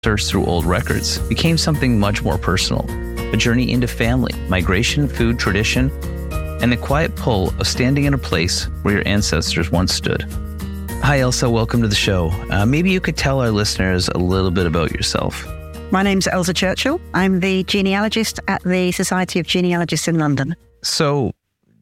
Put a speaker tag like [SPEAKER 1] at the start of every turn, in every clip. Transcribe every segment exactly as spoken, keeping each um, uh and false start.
[SPEAKER 1] search through old records became something much more personal, a journey into family, migration, food, tradition, and the quiet pull of standing in a place where your ancestors once stood. Hi, Elsa. Welcome to the show. Uh, maybe you could tell our listeners a little bit about yourself.
[SPEAKER 2] My name's Elsa Churchill. I'm the genealogist at the Society of Genealogists in London.
[SPEAKER 1] So,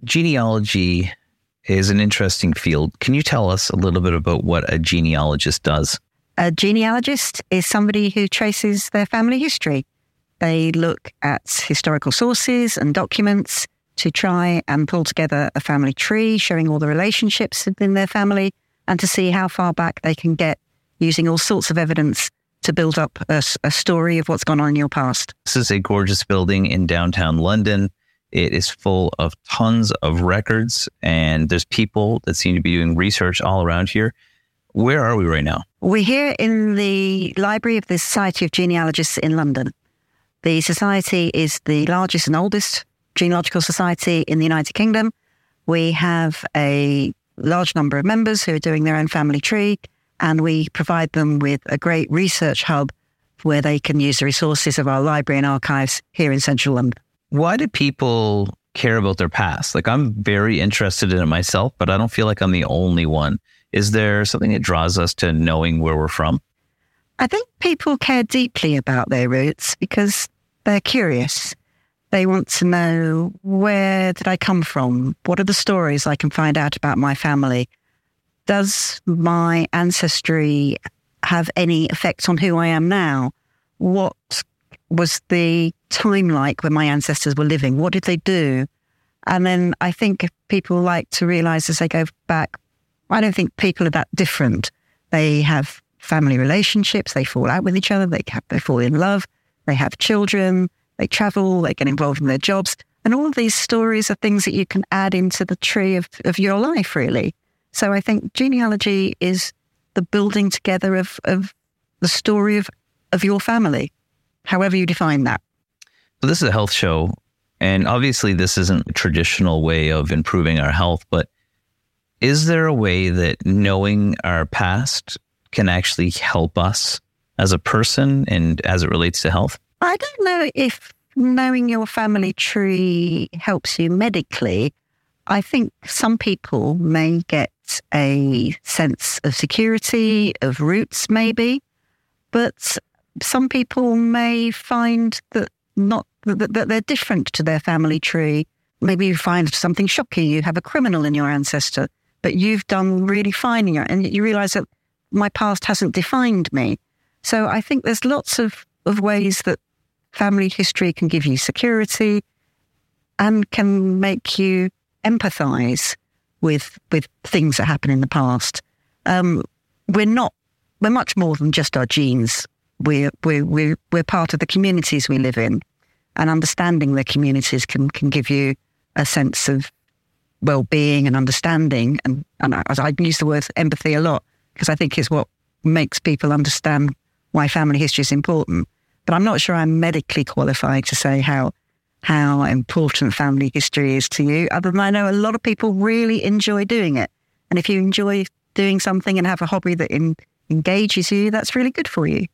[SPEAKER 1] genealogy is an interesting field. Can you tell us a little bit about what a genealogist does?
[SPEAKER 2] A genealogist is somebody who traces their family history. They look at historical sources and documents to try and pull together a family tree, showing all the relationships within their family, and to see how far back they can get using all sorts of evidence to build up a, a story of what's gone on in your past.
[SPEAKER 1] This is a gorgeous building in downtown London. It is full of tons of records, and there's people that seem to be doing research all around here. Where are we right now?
[SPEAKER 2] We're here in the library of the Society of Genealogists in London. The society is the largest and oldest genealogical society in the United Kingdom. We have a large number of members who are doing their own family tree, and we provide them with a great research hub where they can use the resources of our library and archives here in central London.
[SPEAKER 1] Why do people care about their past? Like, I'm very interested in it myself, but I don't feel like I'm the only one. Is there something that draws us to knowing where we're from?
[SPEAKER 2] I think people care deeply about their roots because they're curious. They want to know, where did I come from? What are the stories I can find out about my family? Does my ancestry have any effect on who I am now? What was the time like when my ancestors were living? What did they do? And then I think if people like to realize as they go back, I don't think people are that different. They have family relationships, they fall out with each other, they, have, they fall in love, they have children, they travel, they get involved in their jobs. And all of these stories are things that you can add into the tree of, of your life, really. So I think genealogy is the building together of, of the story of, of your family, however you define that.
[SPEAKER 1] So this is a health show, and obviously this isn't a traditional way of improving our health, but is there a way that knowing our past can actually help us as a person and as it relates to health?
[SPEAKER 2] I don't know if knowing your family tree helps you medically. I think some people may get a sense of security, of roots maybe, but some people may find that not that, that they're different to their family tree. Maybe you find something shocking. You have a criminal in your ancestor, but you've done really fine in your, and you realize that my past hasn't defined me. So I think there's lots of, of ways that family history can give you security and can make you empathize with with things that happen in the past. Um, we're not, we're much more than just our genes. We're, we're, we're, we're part of the communities we live in, and understanding the communities can, can give you a sense of well-being and understanding. And, and I, I use the word empathy a lot because I think it's what makes people understand why family history is important. But I'm not sure I'm medically qualified to say how how important family history is to you, other than I know a lot of people really enjoy doing it. And if you enjoy doing something and have a hobby that in, engages you, that's really good for you.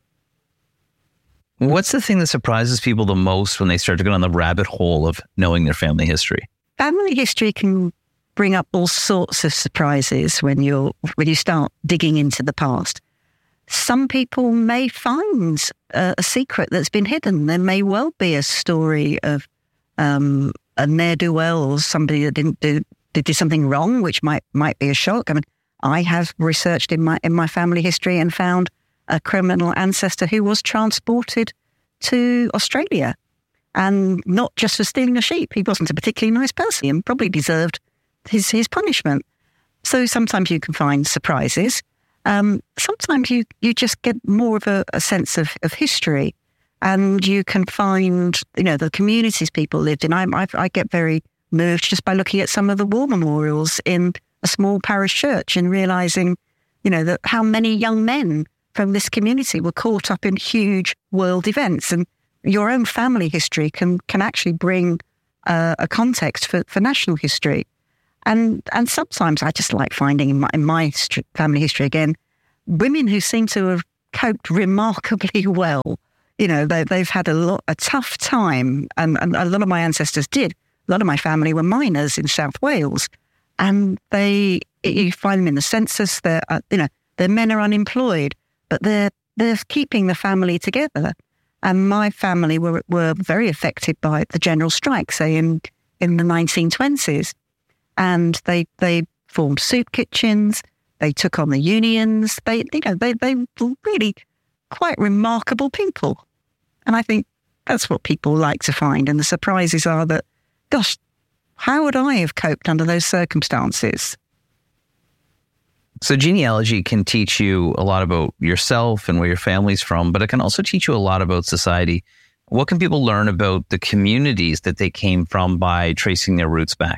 [SPEAKER 1] What's the thing that surprises people the most when they start to go down the rabbit hole of knowing their family history?
[SPEAKER 2] Family history can bring up all sorts of surprises when you're when you start digging into the past. Some people may find a, a secret that's been hidden. There may well be a story of um, a ne'er-do-well or somebody that didn't do did, did something wrong, which might might be a shock. I mean, I have researched in my in my family history and found a criminal ancestor who was transported to Australia, and not just for stealing a sheep. He wasn't a particularly nice person and probably deserved his his punishment. So sometimes you can find surprises. Um, sometimes you, you just get more of a, a sense of, of history, and you can find, you know, the communities people lived in. I, I, I get very moved just by looking at some of the war memorials in a small parish church and realizing, you know, that how many young men from this community were caught up in huge world events. And your own family history can, can actually bring uh, a context for, for national history. And and sometimes I just like finding in my, in my family history again, women who seem to have coped remarkably well. You know, they, they've had a lot, a tough time, and, and a lot of my ancestors did. A lot of my family were miners in South Wales, and they, you find them in the census. They're, uh, you know, their men are unemployed, but they're they're keeping the family together. And my family were were very affected by the general strike, say in in the nineteen twenties, and they they formed soup kitchens. They took on the unions. They, you know, they they were really quite remarkable people. And I think that's what people like to find. And the surprises are that, gosh, how would I have coped under those circumstances?
[SPEAKER 1] So genealogy can teach you a lot about yourself and where your family's from, but it can also teach you a lot about society. What can people learn about the communities that they came from by tracing their roots back?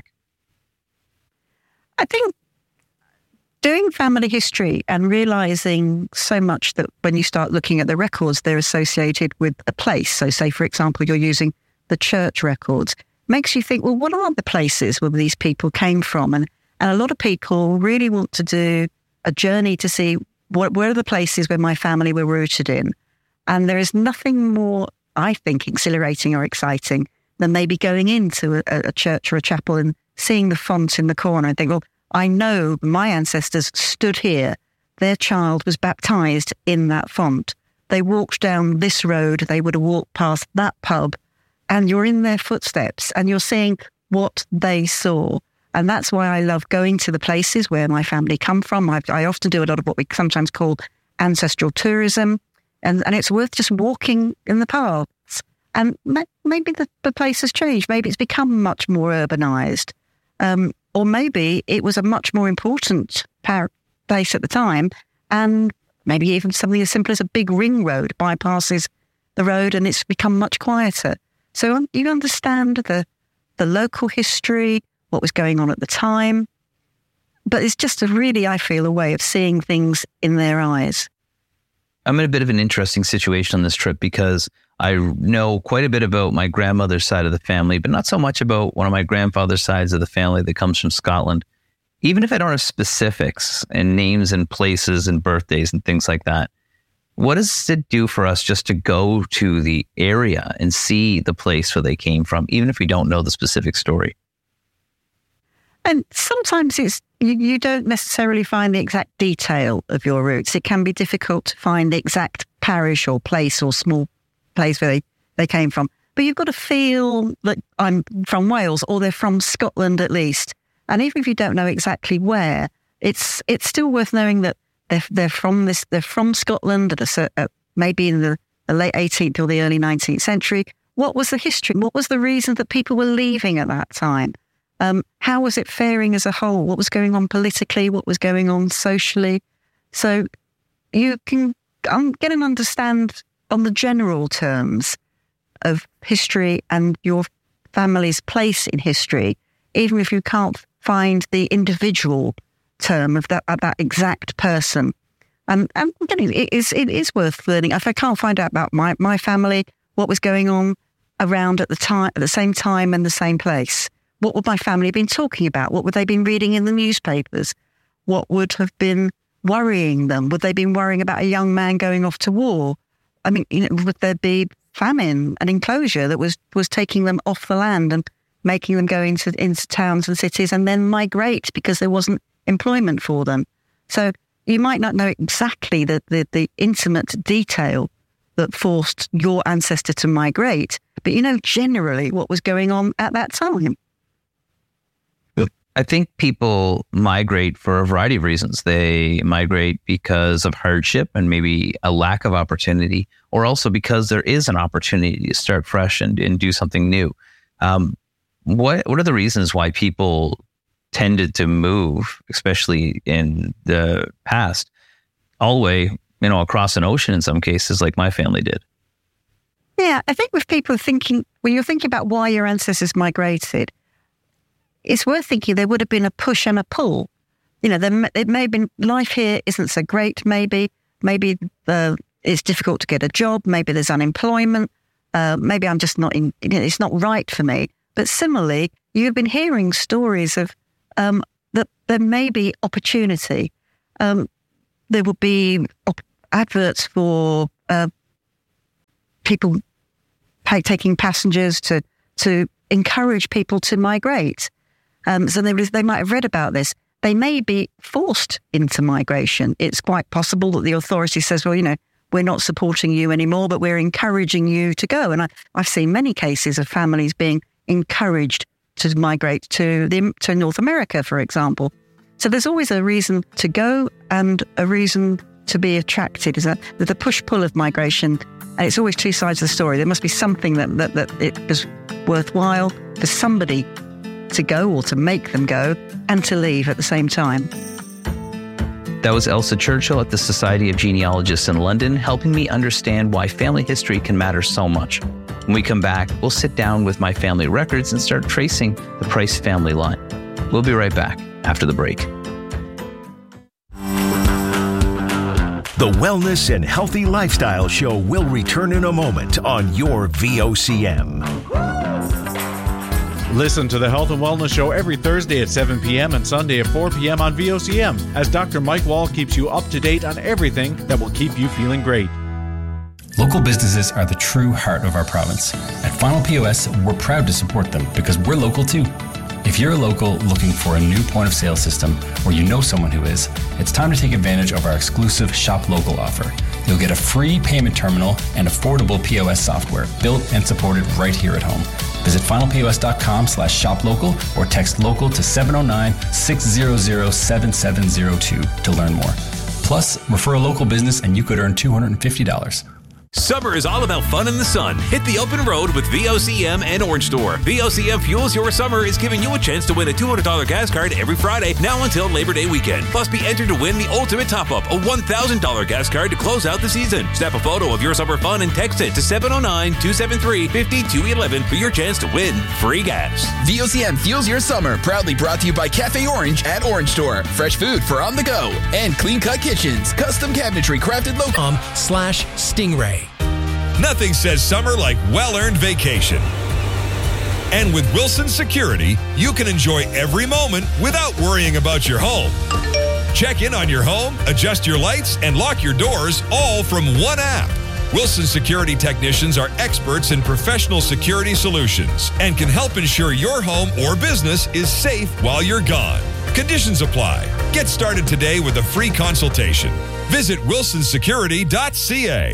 [SPEAKER 2] I think doing family history and realizing so much that when you start looking at the records, they're associated with a place. So say, for example, you're using the church records, makes you think, well, what are the places where these people came from? And and a lot of people really want to do a journey to see what, where are the places where my family were rooted in. And there is nothing more, I think, exhilarating or exciting than maybe going into a, a church or a chapel and seeing the font in the corner and think, well, I know my ancestors stood here. Their child was baptized in that font. They walked down this road. They would have walked past that pub, and you're in their footsteps and you're seeing what they saw. And that's why I love going to the places where my family come from. I, I often do a lot of what we sometimes call ancestral tourism. And, and it's worth just walking in the paths. And ma- maybe the, the place has changed. Maybe it's become much more urbanized. Um, or maybe it was a much more important par- place at the time. And maybe even something as simple as a big ring road bypasses the road and it's become much quieter. So um, you understand the the local history, what was going on at the time. But it's just a really, I feel, a way of seeing things in their eyes.
[SPEAKER 1] I'm in a bit of an interesting situation on this trip because I know quite a bit about my grandmother's side of the family, but not so much about one of my grandfather's sides of the family that comes from Scotland. Even if I don't have specifics and names and places and birthdays and things like that, what does it do for us just to go to the area and see the place where they came from, even if we don't know the specific story?
[SPEAKER 2] And sometimes it's you, you don't necessarily find the exact detail of your roots. It can be difficult to find the exact parish or place or small place where they, they came from. But you've got to feel that I'm from Wales or they're from Scotland at least. And even if you don't know exactly where, it's it's still worth knowing that they're they're from this they're from Scotland at a uh, maybe in the, the late eighteenth or the early nineteenth century. What was the history? What was the reason that people were leaving at that time? Um, how was it faring as a whole? What was going on politically? What was going on socially? So you can um, get an understand on the general terms of history and your family's place in history, even if you can't find the individual term of that of that exact person. And, and again, it is it is worth learning. If I can't find out about my, my family, what was going on around at the time, at the same time and the same place. What would my family have been talking about? What would they have been reading in the newspapers? What would have been worrying them? Would they have been worrying about a young man going off to war? I mean, you know, would there be famine and enclosure that was, was taking them off the land and making them go into, into towns and cities and then migrate because there wasn't employment for them? So you might not know exactly the, the, the intimate detail that forced your ancestor to migrate, but you know generally what was going on at that time.
[SPEAKER 1] I think people migrate for a variety of reasons. They migrate because of hardship and maybe a lack of opportunity, or also because there is an opportunity to start fresh and, and do something new. Um, what what are the reasons why people tended to move, especially in the past, all the way, you know, across an ocean in some cases, like my family did?
[SPEAKER 2] Yeah, I think with people thinking, when you're thinking about why your ancestors migrated, it's worth thinking there would have been a push and a pull. You know, there, it may have been, life here isn't so great, maybe. Maybe uh, it's difficult to get a job. Maybe there's unemployment. Uh, maybe I'm just not in, it's not right for me. But similarly, you've been hearing stories of um, that there may be opportunity. Um, there will be op- adverts for uh, people pay, taking passengers to to encourage people to migrate. Um, so they, they might have read about this. They may be forced into migration. It's quite possible that the authority says, well, you know, we're not supporting you anymore, but we're encouraging you to go. And I, I've seen many cases of families being encouraged to migrate to the to North America, for example. So there's always a reason to go and a reason to be attracted. Is that the push-pull of migration, and it's always two sides of the story. There must be something that, that, that it is worthwhile for somebody to go or to make them go and to leave at the same time.
[SPEAKER 1] That was Elsa Churchill at the Society of Genealogists in London, helping me understand why family history can matter so much. When we come back, we'll sit down with my family records and start tracing the Price family line. We'll be right back after the break.
[SPEAKER 3] The Wellness and Healthy Lifestyle Show will return in a moment on your V O C M.
[SPEAKER 4] Listen to the Health and Wellness Show every Thursday at seven p.m. and Sunday at four p.m. on V O C M as Doctor Mike Wall keeps you up to date on everything that will keep you feeling great.
[SPEAKER 5] Local businesses are the true heart of our province. At Final P O S, we're proud to support them because we're local too. If you're a local looking for a new point of sale system or you know someone who is, it's time to take advantage of our exclusive Shop Local offer. You'll get a free payment terminal and affordable P O S software built and supported right here at home. Visit final P O S dot com slash shop local or text local to seven oh nine, six hundred, seven seven oh two to learn more. Plus, refer a local business and you could earn two hundred fifty dollars.
[SPEAKER 6] Summer is all about fun in the sun. Hit the open road with V O C M and Orange Store. V O C M Fuels Your Summer is giving you a chance to win a two hundred dollars gas card every Friday, now until Labor Day weekend. Plus, be entered to win the ultimate top-up, a one thousand dollars gas card to close out the season. Snap a photo of your summer fun and text it to seven oh nine, two seven three, five two one one for your chance to win free gas.
[SPEAKER 7] V O C M Fuels Your Summer, proudly brought to you by Cafe Orange at Orange Store. Fresh food for on the go. And Clean Cut Kitchens, custom cabinetry crafted local.
[SPEAKER 8] Um, slash Stingray.
[SPEAKER 9] Nothing says summer like well-earned vacation. And with Wilson Security, you can enjoy every moment without worrying about your home. Check in on your home, adjust your lights, and lock your doors all from one app. Wilson Security technicians are experts in professional security solutions and can help ensure your home or business is safe while you're gone. Conditions apply. Get started today with a free consultation. Visit wilson security dot c a.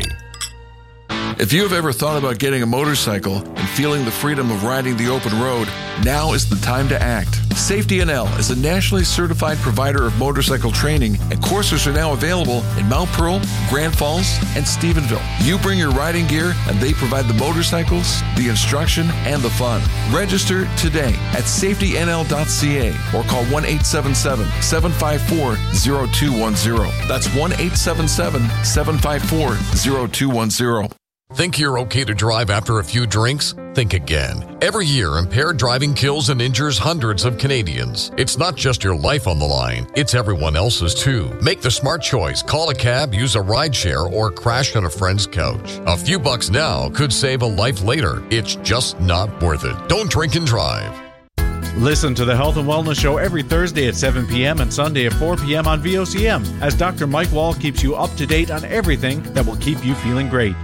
[SPEAKER 10] If you have ever thought about getting a motorcycle and feeling the freedom of riding the open road, now is the time to act. Safety N L is a nationally certified provider of motorcycle training, and courses are now available in Mount Pearl, Grand Falls, and Stephenville. You bring your riding gear, and they provide the motorcycles, the instruction, and the fun. Register today at safety N L dot c a or call one eight seven seven, seven five four, zero two one zero. That's one eight seven seven, seven five four, zero two one zero.
[SPEAKER 11] Think you're okay to drive after a few drinks? Think again. Every year, impaired driving kills and injures hundreds of Canadians. It's not just your life on the line, it's everyone else's too. Make the smart choice. Call a cab, use a rideshare, or crash on a friend's couch. A few bucks now could save a life later. It's just not worth it. Don't drink and drive.
[SPEAKER 4] Listen to the Health and Wellness Show every Thursday at seven p.m. and Sunday at four p.m. on V O C M as Doctor Mike Wall keeps you up to date on everything that will keep you feeling great.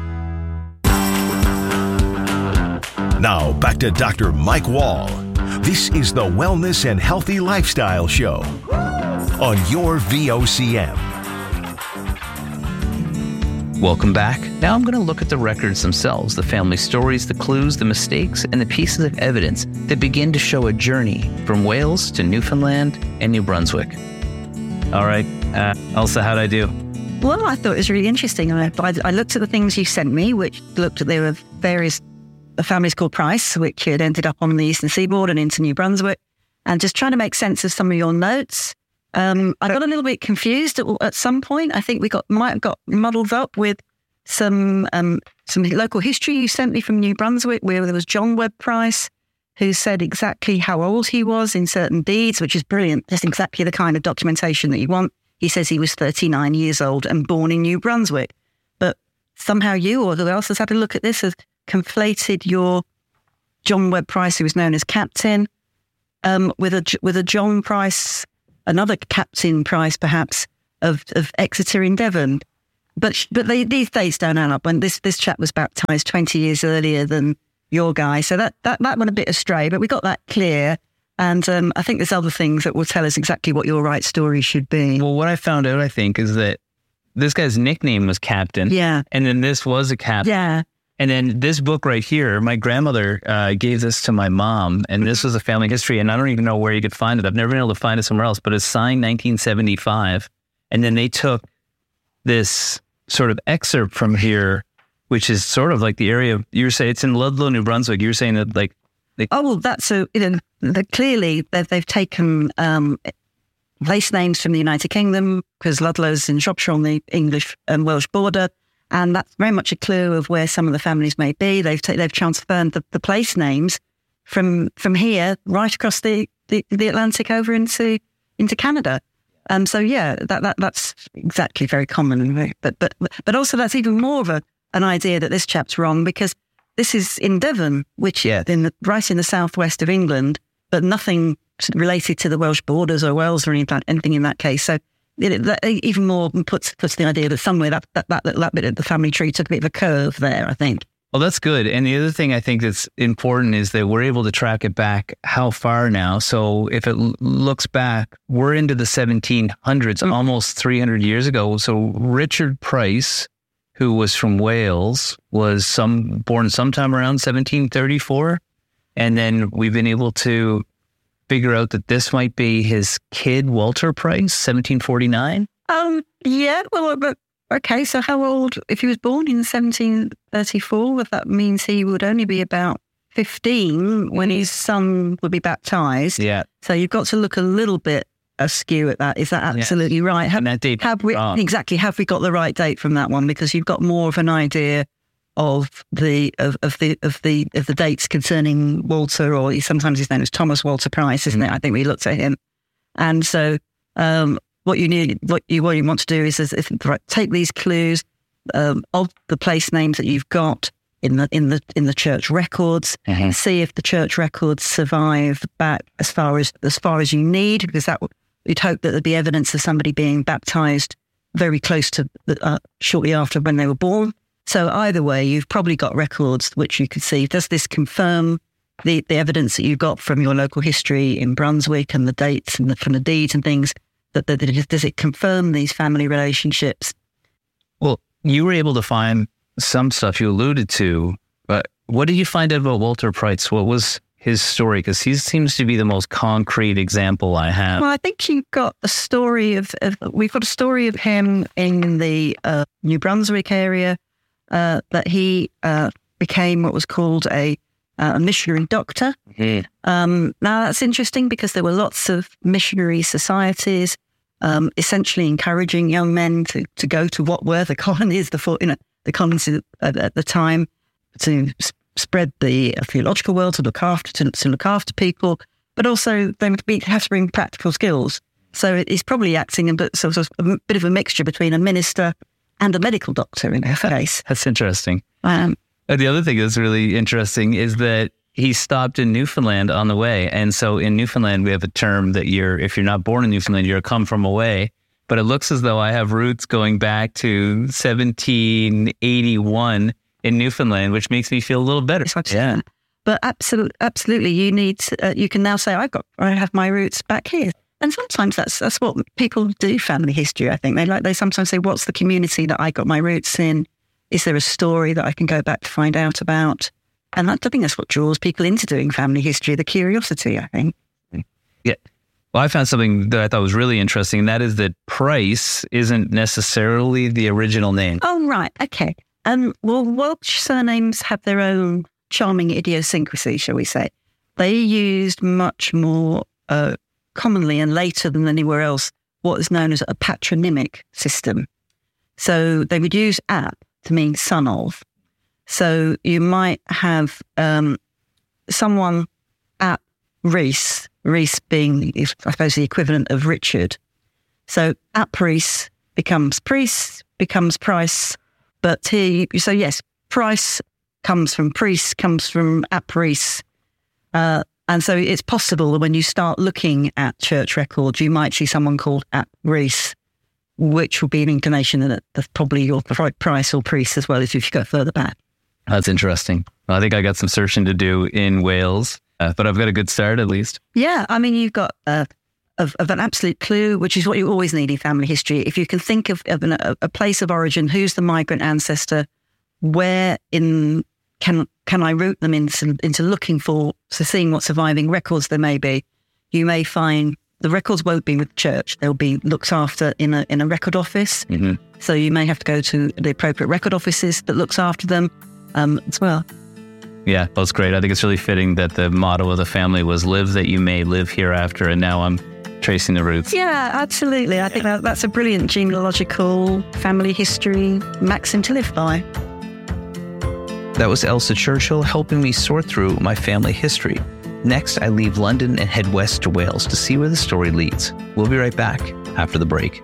[SPEAKER 3] Now, back to Doctor Mike Wall. This is the Wellness and Healthy Lifestyle Show on your V O C M.
[SPEAKER 1] Welcome back. Now I'm going to look at the records themselves, the family stories, the clues, the mistakes, and the pieces of evidence that begin to show a journey from Wales to Newfoundland and New Brunswick. All right, uh, Elsa, how'd I do?
[SPEAKER 2] Well, I thought it was really interesting. I, I, I looked at the things you sent me, which looked at there were various families called Price, which had ended up on the eastern seaboard and into New Brunswick, and just trying to make sense of some of your notes. Um, I got a little bit confused at, at some point. I think we got might have got muddled up with some um, some local history you sent me from New Brunswick, where there was John Webb Price, who said exactly how old he was in certain deeds, which is brilliant. That's exactly the kind of documentation that you want. He says he was thirty-nine years old and born in New Brunswick. But somehow you or who else has had a look at this has conflated your John Webb Price, who was known as Captain, um, with a with a John Price, another Captain Price perhaps, of, of Exeter in Devon. but but they, these dates don't add up. When this this chap was baptised twenty years earlier than your guy, so that that that went a bit astray. But we got that clear, and um, I think there's other things that will tell us exactly what your right story should be.
[SPEAKER 1] Well, what I found out, I think, is that this guy's nickname was Captain.
[SPEAKER 2] Yeah,
[SPEAKER 1] and then this was a captain.
[SPEAKER 2] Yeah.
[SPEAKER 1] And then this book right here, my grandmother uh, gave this to my mom, and this was a family history, and I don't even know where you could find it. I've never been able to find it somewhere else, but it's signed nineteen seventy-five. And then they took this sort of excerpt from here, which is sort of like the area, of, you were saying, it's in Ludlow, New Brunswick. You were saying that like... They,
[SPEAKER 2] oh, well, that's a, you know, the, clearly they've, they've taken um, place names from the United Kingdom, because Ludlow's in Shropshire on the English and Welsh border. And that's very much a clue of where some of the families may be. They've ta- they've transferred the, the place names from from here right across the, the, the Atlantic over into into Canada. Um, so yeah, that, that that's exactly very common. But but but also that's even more of a an idea that this chap's wrong, because this is in Devon, which
[SPEAKER 1] yeah.
[SPEAKER 2] in the, right in the southwest of England, but nothing related to the Welsh borders or Wales or anything, anything in that case. So. It, that even more puts puts the idea that somewhere that, that that that bit of the family tree took a bit of a curve there, I think.
[SPEAKER 1] Well, that's good. And the other thing I think that's important is that we're able to track it back how far now. So if it l- looks back, we're into the seventeen hundreds, mm. almost three hundred years ago. So Richard Price, who was from Wales, was some born sometime around seventeen thirty-four. And then we've been able to figure out that this might be his kid, Walter Price, seventeen forty-nine?
[SPEAKER 2] Um, yeah, well, but, okay, so how old, if he was born in seventeen thirty-four, well, that means he would only be about fifteen when his son would be baptised.
[SPEAKER 1] Yeah.
[SPEAKER 2] So you've got to look a little bit askew at that. Is that absolutely
[SPEAKER 1] yes.
[SPEAKER 2] right? Have,
[SPEAKER 1] and that date
[SPEAKER 2] have we,
[SPEAKER 1] wrong.
[SPEAKER 2] Exactly, have we got the right date from that one? Because you've got more of an idea of the of, of the of the of the dates concerning Walter, or sometimes his name is Thomas Walter Price, isn't it? I think we looked at him, and so um, what you need, what you what you want to do is, is, is right, take these clues um, of the place names that you've got in the in the in the church records,
[SPEAKER 1] mm-hmm.
[SPEAKER 2] and see if the church records survive back as far as as far as you need, because that would, you'd hope that there'd be evidence of somebody being baptised very close to the, uh, shortly after when they were born. So either way, you've probably got records which you could see. Does this confirm the, the evidence that you've got from your local history in Brunswick and the dates and the, from the deeds and things? That, that, that does it confirm these family relationships?
[SPEAKER 1] Well, you were able to find some stuff you alluded to, but what did you find out about Walter Price? What was his story? Because he seems to be the most concrete example I have.
[SPEAKER 2] Well, I think you've got a story of, of we've got a story of him in the uh, New Brunswick area. Uh, that he uh, became what was called a, uh, a missionary doctor.
[SPEAKER 1] Mm-hmm.
[SPEAKER 2] Um, now, that's interesting because there were lots of missionary societies um, essentially encouraging young men to, to go to what were the colonies, the you know, the colonies at, at the time, to s- spread the theological world, to look after to, to look after people, but also they would be, have to bring practical skills. So he's probably acting in a, sort of a bit of a mixture between a minister and a medical doctor in her case.
[SPEAKER 1] That's interesting.
[SPEAKER 2] Um,
[SPEAKER 1] and the other thing that's really interesting is that he stopped in Newfoundland on the way. And so in Newfoundland, we have a term that you're, if you're not born in Newfoundland, you're a come from away. But it looks as though I have roots going back to seventeen eighty-one in Newfoundland, which makes me feel a little better.
[SPEAKER 2] Yeah. But absolutely, absolutely, you need, uh, you can now say, I've got, I have my roots back here. And sometimes that's that's what people do, family history, I think. They like they sometimes say, what's the community that I got my roots in? Is there a story that I can go back to find out about? And that, I think that's what draws people into doing family history, the curiosity, I think.
[SPEAKER 1] Yeah. Well, I found something that I thought was really interesting, and that is that Price isn't necessarily the original name.
[SPEAKER 2] Oh, right. Okay. Um, well, Welsh surnames have their own charming idiosyncrasy, shall we say. They used much more uh, commonly and later than anywhere else what is known as a patronymic system. So they would use ap to mean son of. So you might have um, someone ap Rhys, Rhys being, I suppose, the equivalent of Richard. So ap Rhys becomes Priest, becomes Price. But here, you, so yes, Price comes from Priest, comes from ap Rhys. Uh, and so it's possible that when you start looking at church records, you might see someone called ap Rhys which will be an inclination that that's probably your price or priest as well as if you go further back.
[SPEAKER 1] That's interesting. Well, I think I got some searching to do in Wales, uh, but I've got a good start at least.
[SPEAKER 2] Yeah, I mean, you've got uh, of, of an absolute clue, which is what you always need in family history. If you can think of, of an, a, a place of origin, who's the migrant ancestor, where in can can I route them into, into looking for, so seeing what surviving records there may be, you may find the records won't be with the church. They'll be looked after in a in a record office. Mm-hmm. So you may have to go to the appropriate record offices that looks after them um, as well.
[SPEAKER 1] Yeah, that's great. I think it's really fitting that the motto of the family was live that you may live hereafter. And now I'm tracing the roots.
[SPEAKER 2] Yeah, absolutely. I yeah. think that, that's a brilliant genealogical family history maxim to live by.
[SPEAKER 1] That was Elsa Churchill helping me sort through my family history. Next, I leave London and head west to Wales to see where the story leads. We'll be right back after the break.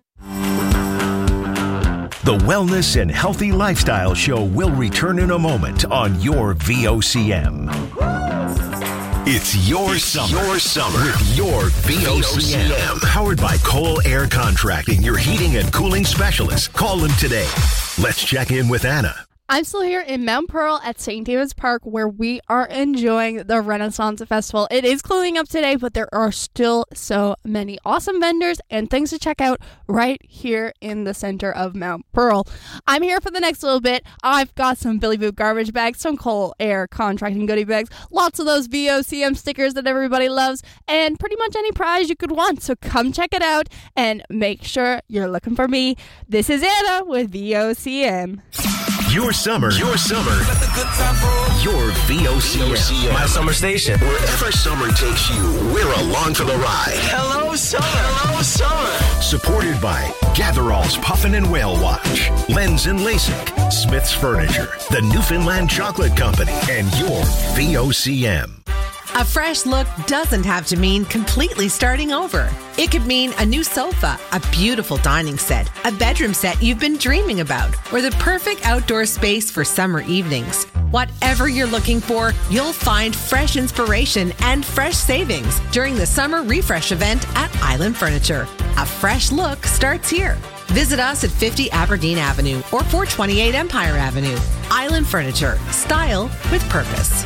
[SPEAKER 3] The Wellness and Healthy Lifestyle Show will return in a moment on your V O C M. It's your it's summer. Your summer with your V O C M. Powered by Cole Air Contracting, your heating and cooling specialist. Call them today. Let's check in with Anna.
[SPEAKER 12] I'm still here in Mount Pearl at Saint David's Park where we are enjoying the Renaissance Festival. It is cooling up today, but there are still so many awesome vendors and things to check out right here in the center of Mount Pearl. I'm here for the next little bit. I've got some Billy Boot garbage bags, some Cole Air Contracting goodie bags, lots of those V O C M stickers that everybody loves, and pretty much any prize you could want. So come check it out and make sure you're looking for me. This is Anna with V O C M.
[SPEAKER 3] Your summer, your summer, your V O C M.
[SPEAKER 8] My summer station.
[SPEAKER 3] Wherever summer takes you, we're along for the ride.
[SPEAKER 8] Hello, summer. Hello, summer.
[SPEAKER 3] Supported by Gatherall's Puffin and Whale Watch, Lens and LASIK, Smith's Furniture, the Newfoundland Chocolate Company, and your V O C M.
[SPEAKER 13] A fresh look doesn't have to mean completely starting over. It could mean a new sofa, a beautiful dining set, a bedroom set you've been dreaming about, or the perfect outdoor space for summer evenings. Whatever you're looking for, you'll find fresh inspiration and fresh savings during the summer refresh event at Island Furniture. A fresh look starts here. Visit us at fifty Aberdeen Avenue or four twenty-eight Empire Avenue. Island Furniture. Style with purpose.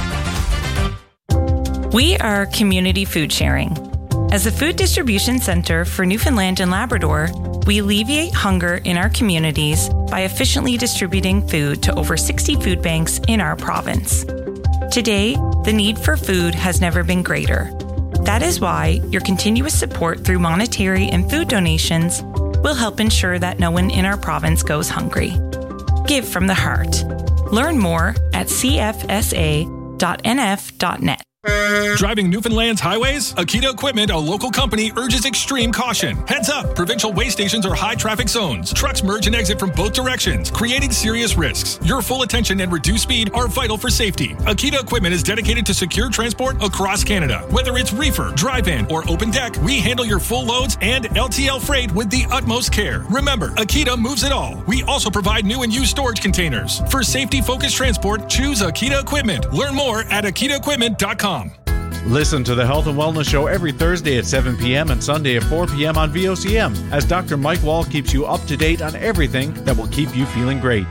[SPEAKER 14] We are Community Food Sharing. As a food distribution center for Newfoundland and Labrador, we alleviate hunger in our communities by efficiently distributing food to over sixty food banks in our province. Today, the need for food has never been greater. That is why your continuous support through monetary and food donations will help ensure that no one in our province goes hungry. Give from the heart. Learn more at c f s a dot n f dot net.
[SPEAKER 15] Driving Newfoundland's highways? Akita Equipment, a local company, urges extreme caution. Heads up! Provincial way stations are high traffic zones. Trucks merge and exit from both directions, creating serious risks. Your full attention and reduced speed are vital for safety. Akita Equipment is dedicated to secure transport across Canada. Whether it's reefer, drive-in, or open deck, we handle your full loads and L T L freight with the utmost care. Remember, Akita moves it all. We also provide new and used storage containers. For safety-focused transport, choose Akita Equipment. Learn more at akita equipment dot com.
[SPEAKER 4] Listen to the Health and Wellness Show every Thursday at seven p.m. and Sunday at four p.m. on V O C M as Doctor Mike Wall keeps you up to date on everything that will keep you feeling great.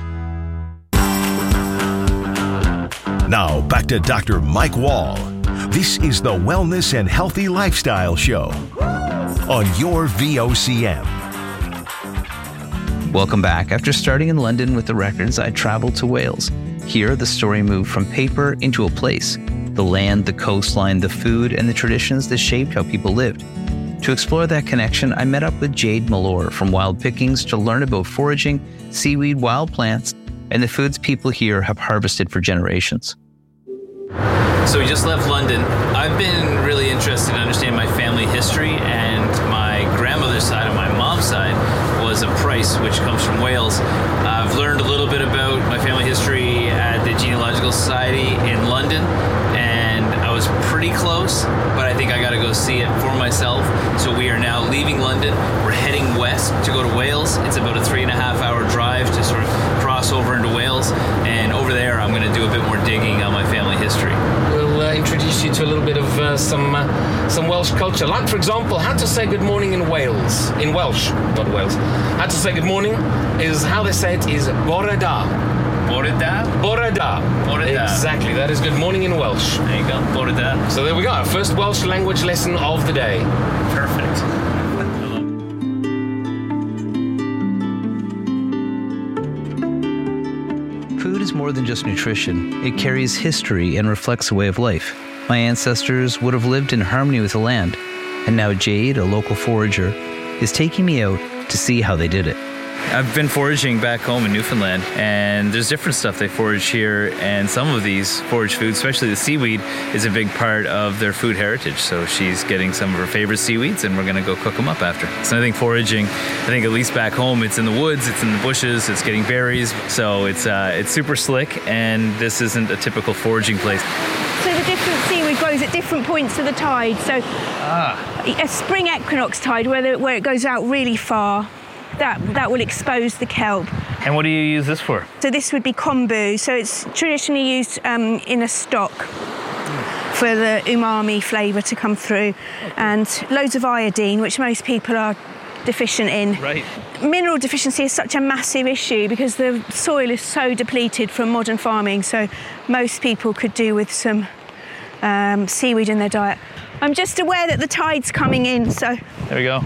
[SPEAKER 3] Now back to Doctor Mike Wall. This is the Wellness and Healthy Lifestyle Show on your V O C M.
[SPEAKER 1] Welcome back. After starting in London with the records, I traveled to Wales. Here, the story moved from paper into a place. The land, the coastline, the food, and the traditions that shaped how people lived. To explore that connection, I met up with Jade Malore from Wild Pickings to learn about foraging, seaweed, wild plants, and the foods people here have harvested for generations.
[SPEAKER 16] So we just left London. I've been really interested in understanding my family history, and my grandmother's side and my mom's side was a Price, which comes from Wales. I've learned a little bit about my family history at the Genealogical Society in London, and I was pretty close, but I think I gotta go see it for myself. So we are now leaving London. We're heading west to go to Wales. It's about a three and a half hour drive to sort of cross over into Wales, and over there I'm gonna do a bit more digging on my family history.
[SPEAKER 17] We'll uh, introduce you to a little bit of uh, uh, some uh, some Welsh culture. Like, for example, how to say good morning in Wales, in Welsh, not Wales. How to say good morning is, how they say it is bore da.
[SPEAKER 16] Bore da?
[SPEAKER 17] Bore da.
[SPEAKER 16] Bore da.
[SPEAKER 17] Exactly, that is good morning in Welsh.
[SPEAKER 16] There you go, bore da.
[SPEAKER 17] So there we go, our first Welsh language lesson of the day.
[SPEAKER 16] Perfect.
[SPEAKER 1] Food is more than just nutrition. It carries history and reflects a way of life. My ancestors would have lived in harmony with the land, and now Jade, a local forager, is taking me out to see how they did it.
[SPEAKER 16] I've been foraging back home in Newfoundland, and there's different stuff they forage here, and some of these forage foods, especially the seaweed, is a big part of their food heritage. So she's getting some of her favorite seaweeds, and we're going to go cook them up after. So I think foraging, I think at least back home, it's in the woods, it's in the bushes, it's getting berries, so it's uh, it's super slick, and this isn't a typical foraging place.
[SPEAKER 18] So the different seaweed grows at different points of the tide. So
[SPEAKER 16] ah.
[SPEAKER 18] a spring equinox tide, where, the, where it goes out really far, that that will expose the kelp.
[SPEAKER 16] And what do you use this for?
[SPEAKER 18] So this would be kombu. So it's traditionally used um, in a stock for the umami flavour to come through, and loads of iodine, which most people are deficient in.
[SPEAKER 16] Right.
[SPEAKER 18] Mineral deficiency is such a massive issue because the soil is so depleted from modern farming, so most people could do with some um, seaweed in their diet. I'm just aware that the tide's coming in, so...
[SPEAKER 16] There we go.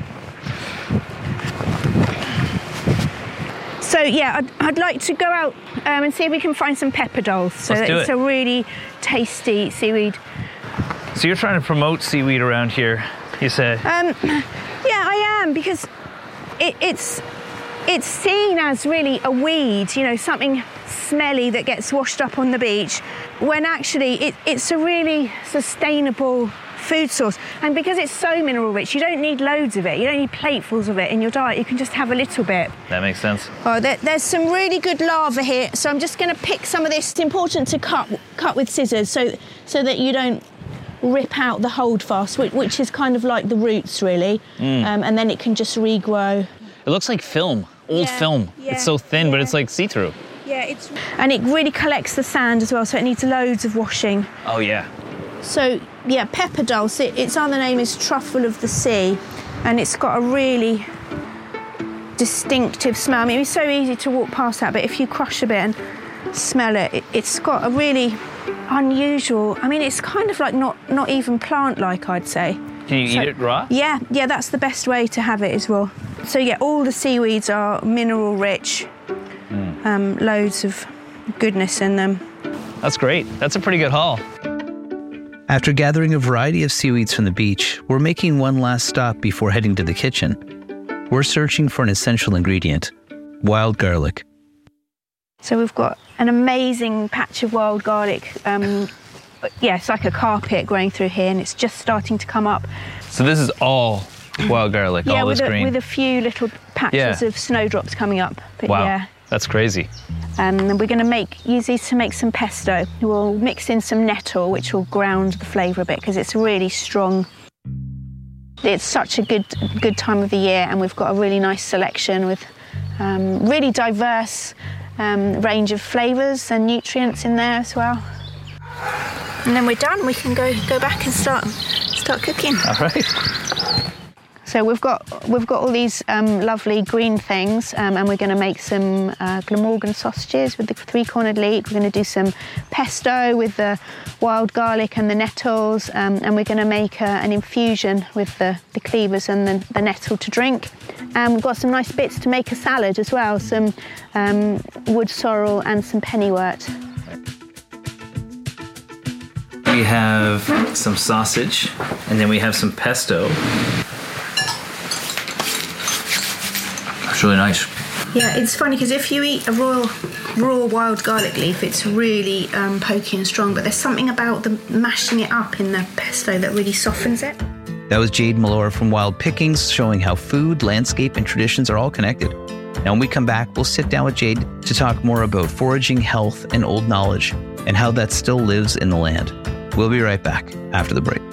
[SPEAKER 18] So yeah, I'd, I'd like to go out um, and see if we can find some pepper dolls. So
[SPEAKER 16] Let's do
[SPEAKER 18] it's
[SPEAKER 16] it.
[SPEAKER 18] a really tasty seaweed.
[SPEAKER 16] So you're trying to promote seaweed around here, you said?
[SPEAKER 18] Um, yeah, I am, because it, it's it's seen as really a weed, you know, something smelly that gets washed up on the beach, when actually it, it's a really sustainable food source. And because it's so mineral rich, you don't need loads of it. You don't need platefuls of it in your diet. You can just have a little bit.
[SPEAKER 16] That makes sense.
[SPEAKER 18] Oh, there, there's some really good lava here, so I'm just going to pick some of this. It's important to cut cut with scissors so so that you don't rip out the holdfast, which, which is kind of like the roots, really.
[SPEAKER 16] Mm.
[SPEAKER 18] Um, and then it can just regrow.
[SPEAKER 16] It looks like film, old
[SPEAKER 18] Yeah,
[SPEAKER 16] film.
[SPEAKER 18] yeah,
[SPEAKER 16] It's so thin,
[SPEAKER 18] yeah.
[SPEAKER 16] but it's like see-through.
[SPEAKER 18] Yeah, it's... And it really collects the sand as well, so it needs loads of washing.
[SPEAKER 16] Oh, yeah.
[SPEAKER 18] So, yeah, pepper dulse, it, its other name is truffle of the sea, and it's got a really distinctive smell. I mean, it's so easy to walk past that, but if you crush a bit and smell it, it it's got a really unusual... I mean, it's kind of like not, not even plant-like, I'd say.
[SPEAKER 16] Can you
[SPEAKER 18] So-
[SPEAKER 16] eat it raw?
[SPEAKER 18] Yeah, yeah, that's the best way to have it as well. So, yeah, all the seaweeds are mineral-rich,
[SPEAKER 16] Mm.
[SPEAKER 18] um, loads of goodness in them.
[SPEAKER 16] That's great. That's a pretty good haul.
[SPEAKER 1] After gathering a variety of seaweeds from the beach, we're making one last stop before heading to the kitchen. We're searching for an essential ingredient, wild garlic.
[SPEAKER 18] So we've got an amazing patch of wild garlic. Um, yeah, it's like a carpet growing through here, and it's just starting to come up.
[SPEAKER 16] So this is all wild garlic,
[SPEAKER 18] yeah,
[SPEAKER 16] all
[SPEAKER 18] with
[SPEAKER 16] this
[SPEAKER 18] a,
[SPEAKER 16] green.
[SPEAKER 18] with a few little patches
[SPEAKER 16] Yeah.
[SPEAKER 18] of snowdrops coming up. But
[SPEAKER 16] Wow,
[SPEAKER 18] yeah.
[SPEAKER 16] that's crazy.
[SPEAKER 18] Um, and we're going to make use these to make some pesto. We'll mix in some nettle, which will ground the flavour a bit because it's really strong. It's such a good good time of the year, and we've got a really nice selection with um, really diverse um, range of flavours and nutrients in there as well. And then we're done. We can go go back and start start cooking.
[SPEAKER 16] All right.
[SPEAKER 18] So we've got we've got all these um, lovely green things, um, and we're going to make some uh, Glamorgan sausages with the three-cornered leek. We're going to do some pesto with the wild garlic and the nettles, um, and we're going to make uh, an infusion with the, the cleavers and the, the nettle to drink. And we've got some nice bits to make a salad as well, some um, wood sorrel and some pennywort.
[SPEAKER 16] We have some sausage, and then we have some pesto. It's really nice.
[SPEAKER 18] Yeah, it's funny because if you eat a raw, raw wild garlic leaf, it's really um, pokey and strong, but there's something about the mashing it up in the pesto that really softens it.
[SPEAKER 1] That was Jade Malora from Wild Pickings, showing how food, landscape, and traditions are all connected. Now, when we come back, we'll sit down with Jade to talk more about foraging, health, and old knowledge, and how that still lives in the land. We'll be right back after the break.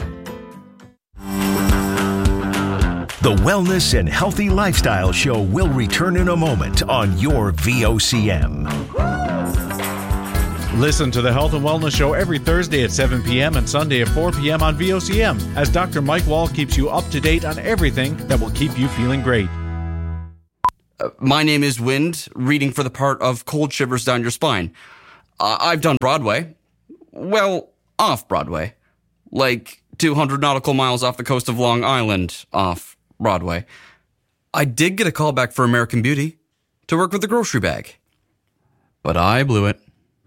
[SPEAKER 3] The Wellness and Healthy Lifestyle Show will return in a moment on your V O C M.
[SPEAKER 4] Listen to the Health and Wellness Show every Thursday at seven p.m. and Sunday at four p.m. on V O C M as Doctor Mike Wall keeps you up to date on everything that will keep you feeling great.
[SPEAKER 19] Uh, my name is Wind, reading for the part of Cold Shivers Down Your Spine. Uh, I've done Broadway. Well, off Broadway. Like two hundred nautical miles off the coast of Long Island, off Broadway. I did get a call back for American Beauty to work with the grocery bag. But I blew it.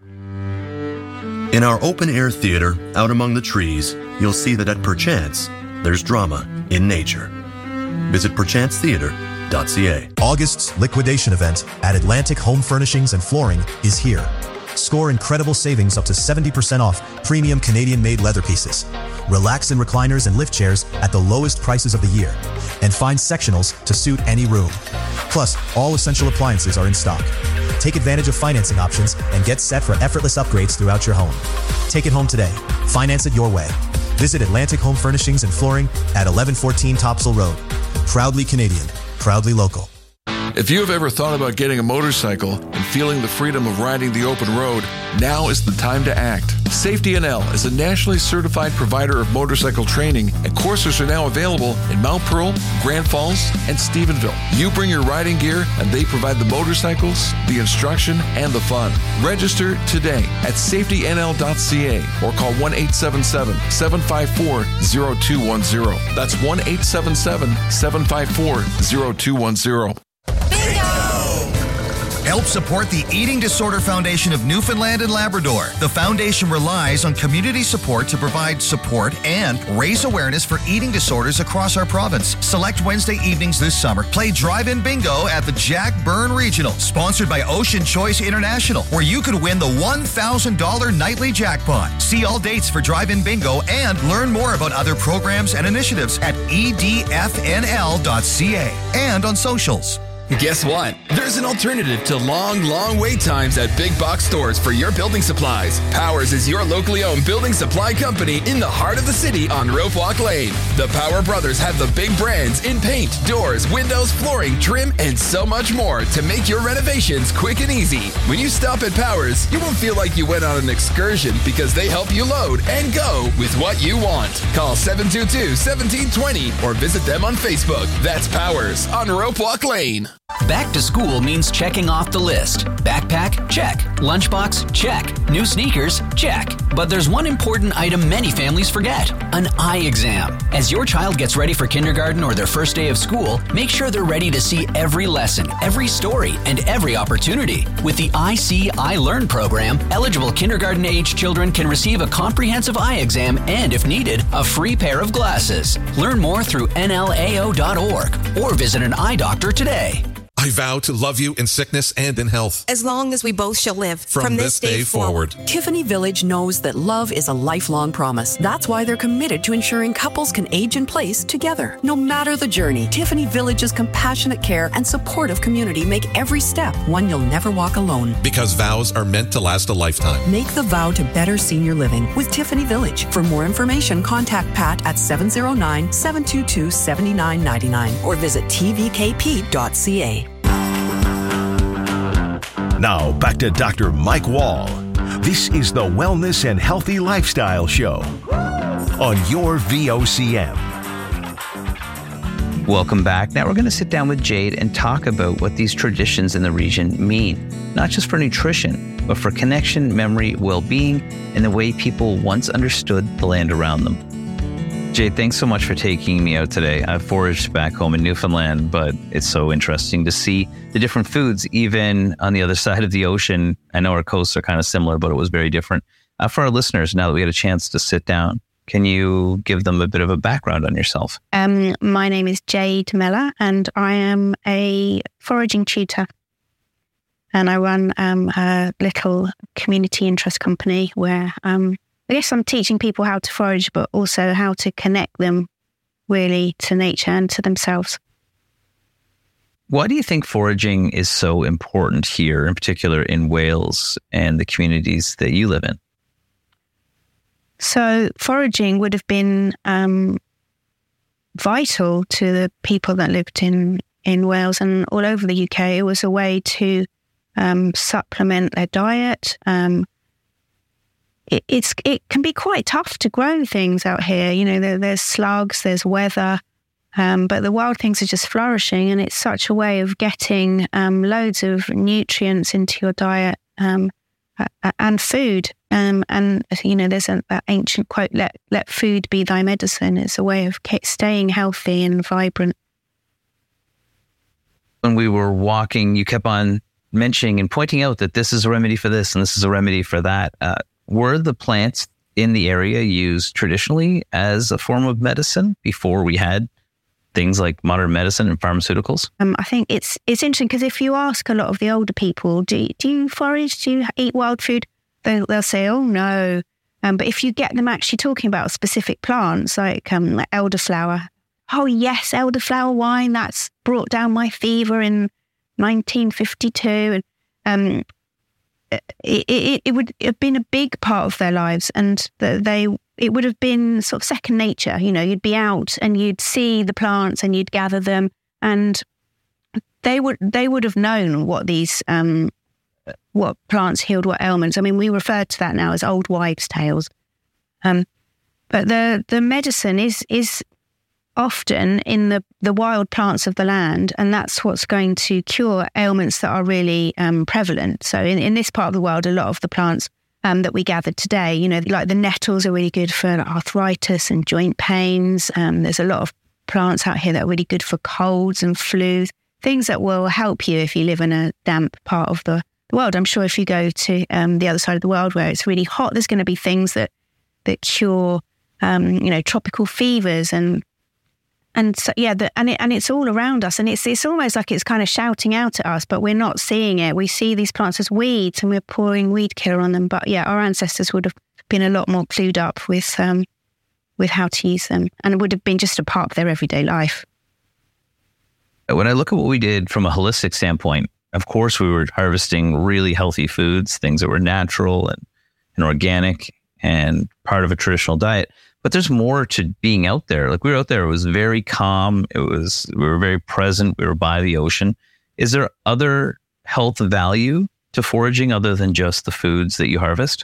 [SPEAKER 20] In our open-air theater, out among the trees, you'll see that at Perchance, there's drama in nature. Visit perchance theater dot c a.
[SPEAKER 21] August's liquidation event at Atlantic Home Furnishings and Flooring is here. Score incredible savings up to seventy percent off premium Canadian-made leather pieces. Relax in recliners and lift chairs at the lowest prices of the year. And find sectionals to suit any room. Plus, all essential appliances are in stock. Take advantage of financing options and get set for effortless upgrades throughout your home. Take it home today. Finance it your way. Visit Atlantic Home Furnishings and Flooring at eleven fourteen Topsail Road. Proudly Canadian. Proudly local.
[SPEAKER 10] If you have ever thought about getting a motorcycle and feeling the freedom of riding the open road, now is the time to act. Safety N L is a nationally certified provider of motorcycle training, and courses are now available in Mount Pearl, Grand Falls, and Stephenville. You bring your riding gear, and they provide the motorcycles, the instruction, and the fun. Register today at safety n l dot c a or call one eight seven seven, seven five four, zero two one zero. That's one eight seven seven, seven five four, zero two one zero.
[SPEAKER 22] Help support the Eating Disorder Foundation of Newfoundland and Labrador. The foundation relies on community support to provide support and raise awareness for eating disorders across our province. Select Wednesday evenings this summer. Play drive-in bingo at the Jack Byrne Regional, sponsored by Ocean Choice International, where you could win the one thousand dollars nightly jackpot. See all dates for drive-in bingo and learn more about other programs and initiatives at e d f n l dot c a and on socials.
[SPEAKER 7] Guess what? There's an alternative to long, long wait times at big box stores for your building supplies. Powers is your locally owned building supply company in the heart of the city on Rope Walk Lane. The Power Brothers have the big brands in paint, doors, windows, flooring, trim, and so much more to make your renovations quick and easy. When you stop at Powers, you won't feel like you went on an excursion because they help you load and go with what you want. Call seven two two, one seven two zero or visit them on Facebook. That's Powers on Rope Walk Lane.
[SPEAKER 23] Back to school means checking off the list. Backpack? Check. Lunchbox? Check. New sneakers? Check. But there's one important item many families forget: an eye exam. As your child gets ready for kindergarten or their first day of school, make sure they're ready to see every lesson, every story, and every opportunity. With the I See, I Learn program, eligible kindergarten-age children can receive a comprehensive eye exam and, if needed, a free pair of glasses. Learn more through N L A O dot org or visit an eye doctor today.
[SPEAKER 24] I vow to love you in sickness and in health,
[SPEAKER 25] as long as we both shall live.
[SPEAKER 24] From, From this, this day, day forward.
[SPEAKER 25] forward. Tiffany Village knows that love is a lifelong promise. That's why they're committed to ensuring couples can age in place together. No matter the journey, Tiffany Village's compassionate care and supportive community make every step one you'll never walk alone.
[SPEAKER 24] Because vows are meant to last a lifetime.
[SPEAKER 25] Make the vow to better senior living with Tiffany Village. For more information, contact Pat at seven zero nine, seven two two, seven nine nine nine or visit t v k p dot c a.
[SPEAKER 3] Now, back to Doctor Mike Wall. This is the Wellness and Healthy Lifestyle Show on your V O C M.
[SPEAKER 1] Welcome back. Now we're going to sit down with Jade and talk about what these traditions in the region mean, not just for nutrition, but for connection, memory, well-being, and the way people once understood the land around them. Jade, thanks so much for taking me out today. I've foraged back home in Newfoundland, but it's so interesting to see the different foods, even on the other side of the ocean. I know our coasts are kind of similar, but it was very different. Uh, for our listeners, now that we had a chance to sit down, can you give them a bit of a background on yourself?
[SPEAKER 18] Um, my name is Jade Miller, and I am a foraging tutor. And I run um, a little community interest company where um, I guess I'm teaching people how to forage, but also how to connect them really to nature and to themselves.
[SPEAKER 1] Why do you think foraging is so important here, in particular in Wales and the communities that you live in?
[SPEAKER 18] So foraging would have been um, vital to the people that lived in, in Wales and all over the U K. It was a way to um, supplement their diet, um, it, it's it can be quite tough to grow things out here. You know, there, there's slugs, there's weather, um, but the wild things are just flourishing, and it's such a way of getting um, loads of nutrients into your diet um, uh, and food. Um, and you know, there's an ancient quote: "Let let food be thy medicine." It's a way of staying healthy and vibrant.
[SPEAKER 1] When we were walking, you kept on mentioning and pointing out that this is a remedy for this and this is a remedy for that. Uh, were the plants in the area used traditionally as a form of medicine before we had things like modern medicine and pharmaceuticals?
[SPEAKER 18] Um, I think it's it's interesting because if you ask a lot of the older people, do, do you forage, do you eat wild food? They'll, they'll say, oh, no. Um, but if you get them actually talking about specific plants like, um, like elderflower, oh, yes, elderflower wine, that's brought down my fever in nineteen fifty-two. And um, it, it, it would have been a big part of their lives, and they it would have been sort of second nature. You know, you'd be out and you'd see the plants and you'd gather them, and they would they would have known what these um, what plants healed what ailments. I mean, we refer to that now as old wives' tales. Um, but the the medicine is is often in the, the wild plants of the land, and that's what's going to cure ailments that are really um, prevalent. So in, in this part of the world, a lot of the plants um, that we gathered today, you know, like the nettles are really good for arthritis and joint pains. Um, there's a lot of plants out here that are really good for colds and flus, things that will help you if you live in a damp part of the, the world. I'm sure if you go to um, the other side of the world where it's really hot, there's going to be things that, that cure, um, you know, tropical fevers and And so, yeah, the, and it, and it's all around us, and it's it's almost like it's kind of shouting out at us, but we're not seeing it. We see these plants as weeds, and we're pouring weed killer on them. But yeah, our ancestors would have been a lot more clued up with um, with how to use them, and it would have been just a part of their everyday life.
[SPEAKER 1] When I look at what we did from a holistic standpoint, of course, we were harvesting really healthy foods, things that were natural and, and organic and part of a traditional diet. But there's more to being out there. Like we were out there, it was very calm. It was, we were very present. We were by the ocean. Is there other health value to foraging other than just the foods that you harvest?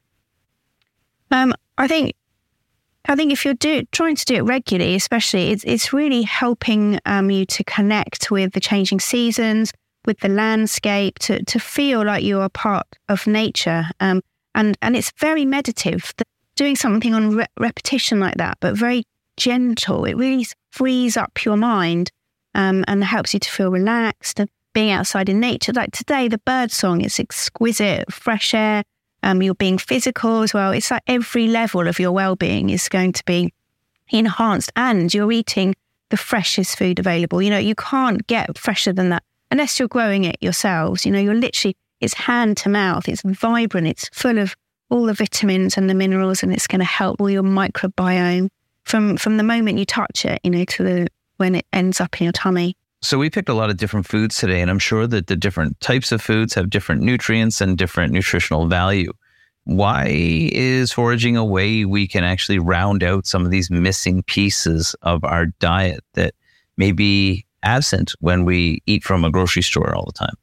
[SPEAKER 18] Um, I think, I think if you're do, trying to do it regularly, especially, it's it's really helping um, you to connect with the changing seasons, with the landscape, to to feel like you are part of nature. Um, and and it's very meditative. The, doing something on re- repetition like that, but very gentle, it really frees up your mind um, and helps you to feel relaxed. And being outside in nature, like today, the bird song is exquisite, fresh air. Um, you're being physical as well. It's like every level of your well-being is going to be enhanced, and you're eating the freshest food available. You know, you can't get fresher than that unless you're growing it yourselves. You know, you're literally, it's hand to mouth, it's vibrant, it's full of all the vitamins and the minerals, and it's going to help all your microbiome from from the moment you touch it, you know, to the when it ends up in your tummy.
[SPEAKER 1] So we picked a lot of different foods today, and I'm sure that the different types of foods have different nutrients and different nutritional value. Why is foraging a way we can actually round out some of these missing pieces of our diet that may be absent when we eat from a grocery store all the time?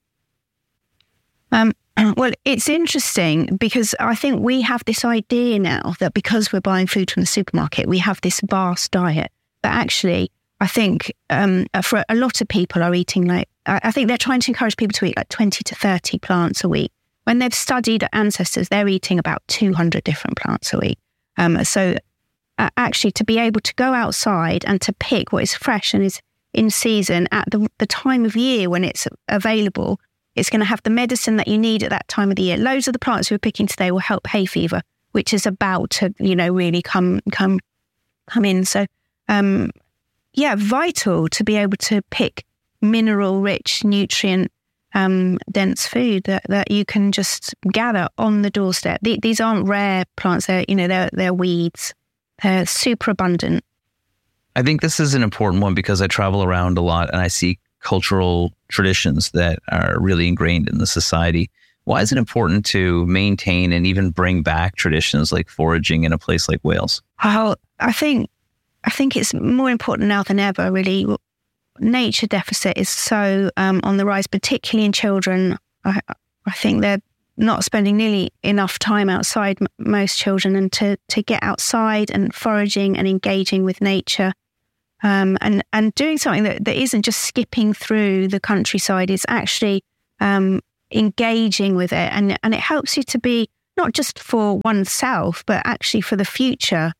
[SPEAKER 18] Um, well, it's interesting because I think we have this idea now that because we're buying food from the supermarket, we have this vast diet. But actually, I think um, for a lot of people are eating like, I think they're trying to encourage people to eat like twenty to thirty plants a week. When they've studied ancestors, they're eating about two hundred different plants a week. Um, so uh, actually to be able to go outside and to pick what is fresh and is in season at the, the time of year when it's available, it's going to have the medicine that you need at that time of the year. Loads of the plants we're picking today will help hay fever, which is about to, you know, really come come come in. So, um, yeah, vital to be able to pick mineral-rich, nutrient um, dense food that, that you can just gather on the doorstep. Th- these aren't rare plants. They're, you know, they're they're weeds. They're super abundant.
[SPEAKER 1] I think this is an important one because I travel around a lot and I see cultural traditions that are really ingrained in the society. Why is it important to maintain and even bring back traditions like foraging in a place like Wales?
[SPEAKER 18] Oh, I think I think it's more important now than ever, really. Nature deficit is so um, on the rise, particularly in children. I, I think they're not spending nearly enough time outside, m- most children, and to, to get outside and foraging and engaging with nature. Um, and, and doing something that, that isn't just skipping through the countryside, is actually um, engaging with it. And, and it helps you to be, not just for oneself, but actually for the future,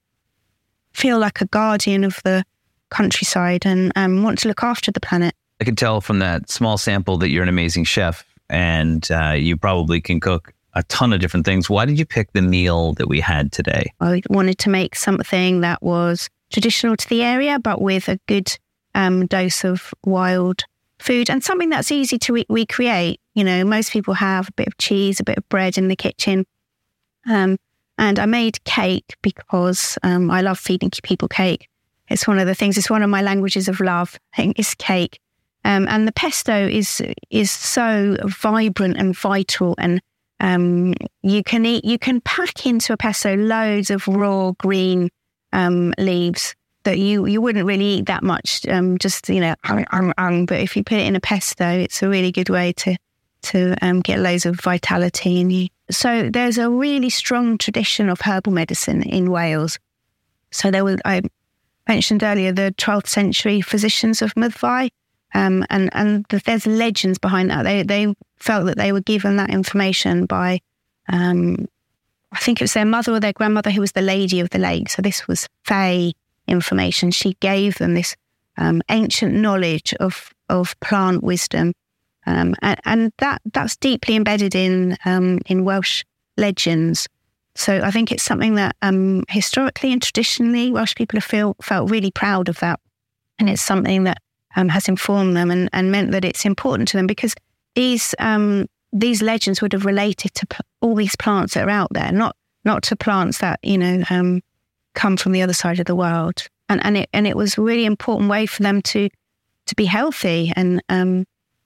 [SPEAKER 18] feel like a guardian of the countryside and um, want to look after the planet.
[SPEAKER 1] I can tell from that small sample that you're an amazing chef, and uh, you probably can cook a ton of different things. Why did you pick the meal that we had today?
[SPEAKER 18] I wanted to make something that was traditional to the area, but with a good um, dose of wild food, and something that's easy to re- recreate. You know, most people have a bit of cheese, a bit of bread in the kitchen. Um, and I made cake because um, I love feeding people cake. It's one of the things, it's one of my languages of love, I think, is cake. Um, and the pesto is is so vibrant and vital, and um, you can eat, you can pack into a pesto loads of raw green um, leaves that you, you wouldn't really eat that much, um, just, you know, um, um, um, but if you put it in a pesto, it's a really good way to to um, get loads of vitality in you. So there's a really strong tradition of herbal medicine in Wales. So there was, I mentioned earlier, the twelfth century physicians of Myddfai, um, and, and there's legends behind that. They they felt that they were given that information by, um, I think it was their mother or their grandmother, who was the Lady of the Lake. So this was Fae information. She gave them this um, ancient knowledge of, of plant wisdom. Um, and, and that that's deeply embedded in um, in Welsh legends. So I think it's something that um, historically and traditionally Welsh people have feel, felt really proud of that. And it's something that um, has informed them and, and meant that it's important to them, because these um, these legends would have related to pl- all these plants that are out there, not not to plants that, you know, um, come from the other side of the world. And and it and it was a really important way for them to to be healthy. And um,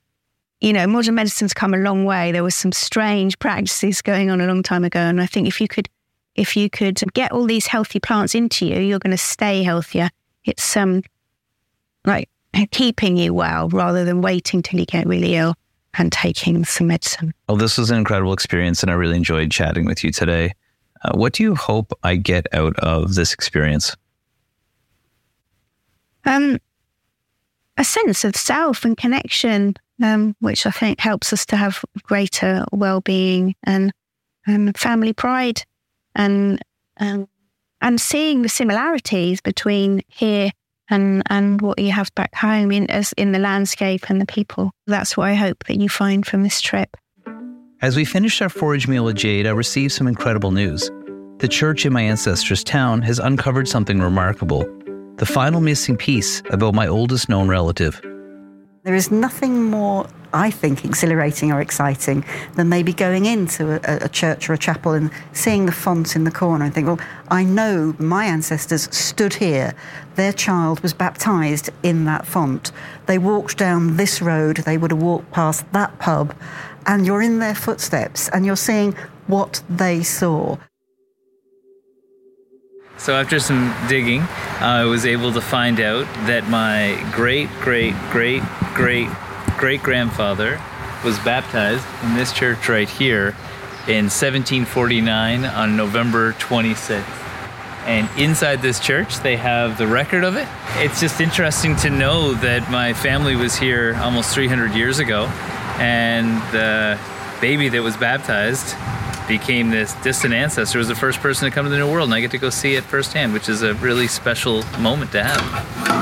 [SPEAKER 18] you know, modern medicine's come a long way. There was some strange practices going on a long time ago, and I think if you could, if you could get all these healthy plants into you, you're going to stay healthier. It's um like keeping you well rather than waiting till you get really ill and taking some medicine.
[SPEAKER 1] Well, this was an incredible experience, and I really enjoyed chatting with you today. Uh, what do you hope I get out of this experience?
[SPEAKER 18] Um, a sense of self and connection. Um, which I think helps us to have greater well-being and, and family pride, and um, and seeing the similarities between here and and what you have back home in as in the landscape and the people. That's what I hope that you find from this trip.
[SPEAKER 1] As we finished our forage meal with Jade, I received some incredible news. The church in my ancestors' town has uncovered something remarkable: the final missing piece about my oldest known relative.
[SPEAKER 2] There is nothing more, I think, exhilarating or exciting than maybe going into a, a church or a chapel and seeing the font in the corner and think, well, I know my ancestors stood here. Their child was baptised in that font. They walked down this road. They would have walked past that pub. And you're in their footsteps and you're seeing what they saw.
[SPEAKER 16] So after some digging, I was able to find out that my great, great, great, great, great grandfather was baptized in this church right here in seventeen forty-nine on November twenty-sixth. And inside this church, they have the record of it. It's just interesting to know that my family was here almost three hundred years ago, and the baby that was baptized became this distant ancestor, was the first person to come to the New World, and I get to go see it firsthand, which is a really special moment to have.